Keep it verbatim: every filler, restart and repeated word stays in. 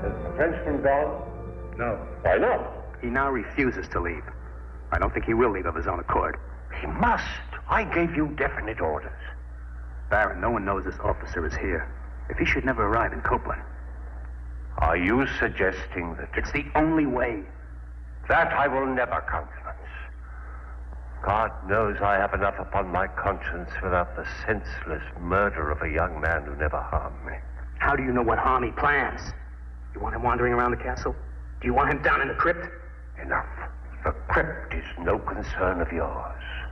the Frenchman gone? No. Why not? He now refuses to leave. I don't think he will leave of his own accord. He must. I gave you definite orders. Baron, no one knows this officer is here. If he should never arrive in Copeland. Are you suggesting that... It's the only way. That I will never countenance. God knows I have enough upon my conscience without the senseless murder of a young man who never harmed me. How do you know what harm he plans? You want him wandering around the castle? Do you want him down in the crypt? Enough. The crypt is no concern of yours.